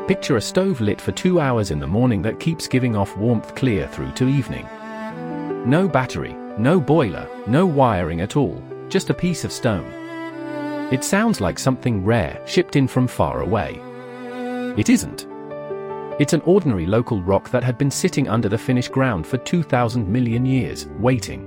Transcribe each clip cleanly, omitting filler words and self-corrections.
Picture a stove lit for 2 hours in the morning that keeps giving off warmth clear through to evening. No battery, no boiler, no wiring at all, just a piece of stone. It sounds like something rare shipped in from far away. It isn't. It's an ordinary local rock that had been sitting under the Finnish ground for 2,000 million years, waiting.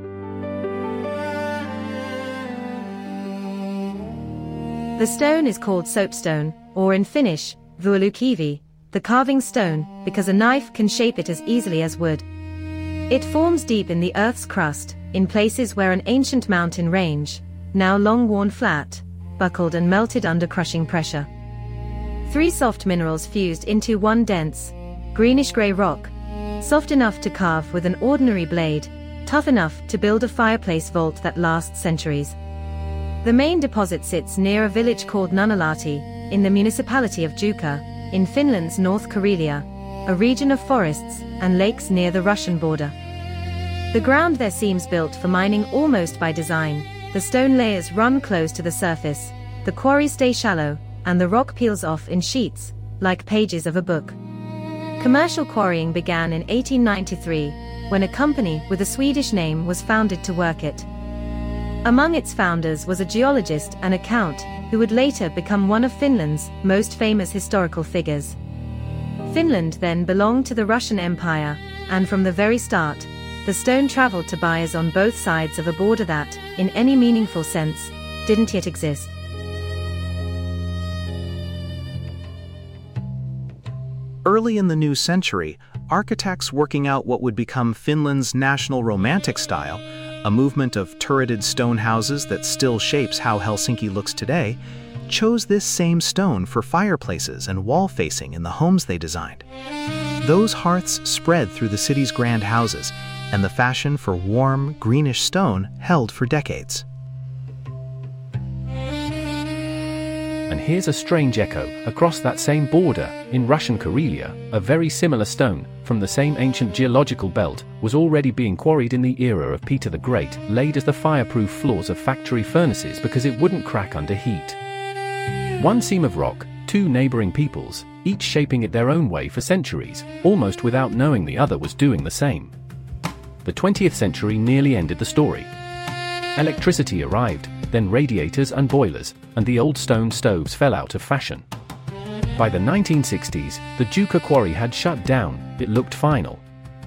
The stone is called soapstone, or in Finnish, vuolukivi, the carving stone, because a knife can shape it as easily as wood. It forms deep in the Earth's crust, in places where an ancient mountain range, now long worn flat, buckled and melted under crushing pressure. 3 soft minerals fused into one dense, greenish-gray rock, soft enough to carve with an ordinary blade, tough enough to build a fireplace vault that lasts centuries. The main deposit sits near a village called Nunnalahti, in the municipality of Juka, in Finland's North Karelia, a region of forests and lakes near the Russian border. The ground there seems built for mining almost by design. The stone layers run close to the surface, the quarries stay shallow, and the rock peels off in sheets, like pages of a book. Commercial quarrying began in 1893, when a company with a Swedish name was founded to work it. Among its founders was a geologist and a count, who would later become one of Finland's most famous historical figures. Finland then belonged to the Russian Empire, and from the very start, the stone traveled to buyers on both sides of a border that, in any meaningful sense, didn't yet exist. Early in the new century, architects working out what would become Finland's national romantic style, a movement of turreted stone houses that still shapes how Helsinki looks today, chose this same stone for fireplaces and wall facing in the homes they designed. Those hearths spread through the city's grand houses, and the fashion for warm, greenish stone held for decades. And here's a strange echo across that same border, in Russian Karelia, a very similar stone, from the same ancient geological belt, was already being quarried in the era of Peter the Great, laid as the fireproof floors of factory furnaces because it wouldn't crack under heat. One seam of rock, 2 neighboring peoples, each shaping it their own way for centuries, almost without knowing the other was doing the same. The 20th century nearly ended the story. Electricity arrived, then radiators and boilers, and the old stone stoves fell out of fashion. By the 1960s, the Juka quarry had shut down. It looked final.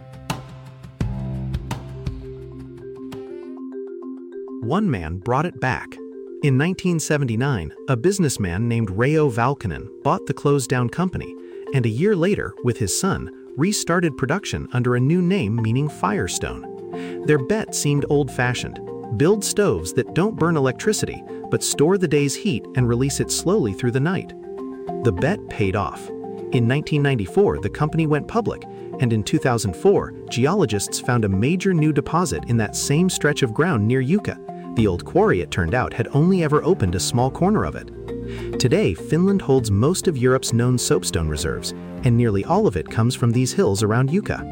One man brought it back. In 1979, a businessman named Reijo Valkonen bought the closed-down company, and a year later, with his son, restarted production under a new name meaning Firestone. Their bet seemed old-fashioned. Build stoves that don't burn electricity, but store the day's heat and release it slowly through the night. The bet paid off. In 1994, the company went public, and in 2004, geologists found a major new deposit in that same stretch of ground near Juka. The old quarry, it turned out, had only ever opened a small corner of it. Today, Finland holds most of Europe's known soapstone reserves, and nearly all of it comes from these hills around Juka.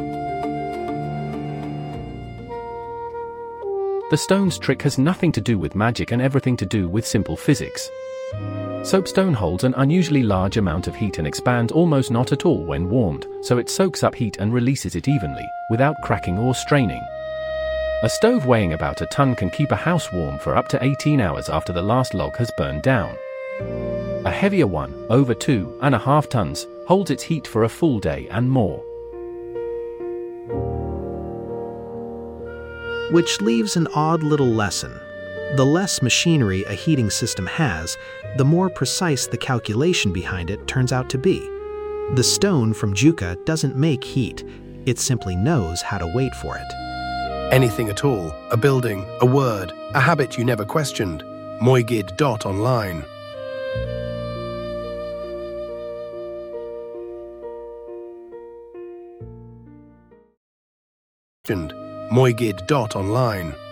The stone's trick has nothing to do with magic and everything to do with simple physics. Soapstone holds an unusually large amount of heat and expands almost not at all when warmed, so it soaks up heat and releases it evenly, without cracking or straining. A stove weighing about a ton can keep a house warm for up to 18 hours after the last log has burned down. A heavier one, over 2.5 tons, holds its heat for a full day and more. Which leaves an odd little lesson. The less machinery a heating system has, the more precise the calculation behind it turns out to be. The stone from Juka doesn't make heat, it simply knows how to wait for it. Anything at all, a building, a word, a habit you never questioned. Moigid.online. Moigid.online